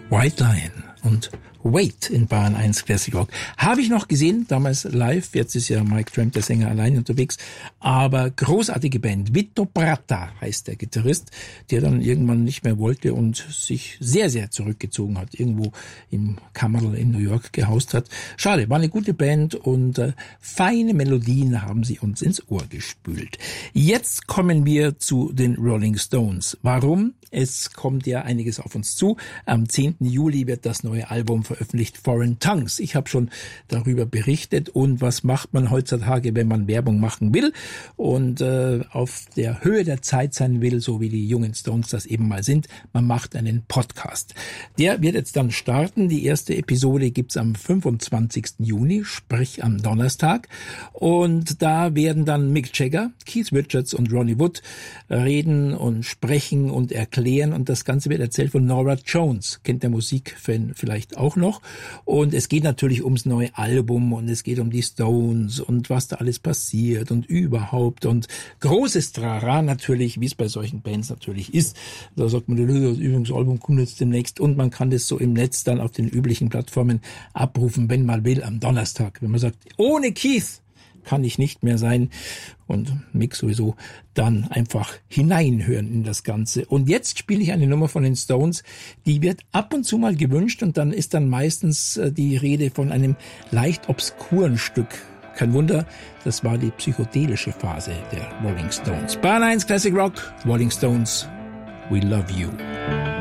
White Lion und Wait in Bahn 1 Classic Rock. Habe ich noch gesehen, damals live. Jetzt ist ja Mike Tramp, der Sänger, allein unterwegs. Aber großartige Band. Vito Bratta heißt der Gitarrist, der dann irgendwann nicht mehr wollte und sich sehr, sehr zurückgezogen hat. Irgendwo im Kammerl in New York gehaust hat. Schade, war eine gute Band und feine Melodien haben sie uns ins Ohr gespült. Jetzt kommen wir zu den Rolling Stones. Warum? Es kommt ja einiges auf uns zu. Am 10. Juli wird das neue Album veröffentlicht, Foreign Tongues. Ich habe schon darüber berichtet. Und was macht man heutzutage, wenn man Werbung machen will und auf der Höhe der Zeit sein will, so wie die jungen Stones das eben mal sind? Man macht einen Podcast. Der wird jetzt dann starten. Die erste Episode gibt's am 25. Juni, sprich am Donnerstag. Und da werden dann Mick Jagger, Keith Richards und Ronnie Wood reden und sprechen und erklären. Und das Ganze wird erzählt von Norah Jones. Kennt der Musikfan vielleicht auch noch. Und es geht natürlich ums neue Album und es geht um die Stones und was da alles passiert und überhaupt und großes Trara natürlich, wie es bei solchen Bands natürlich ist. Da sagt man, das Übungsalbum kommt jetzt demnächst und man kann das so im Netz dann auf den üblichen Plattformen abrufen, wenn man will, am Donnerstag. Wenn man sagt, ohne Keith kann ich nicht mehr sein und Mick sowieso, dann einfach hineinhören in das Ganze. Und jetzt spiele ich eine Nummer von den Stones, die wird ab und zu mal gewünscht und dann ist dann meistens die Rede von einem leicht obskuren Stück. Kein Wunder, das war die psychedelische Phase der Rolling Stones. Bahn 1 Classic Rock, Rolling Stones, We Love You.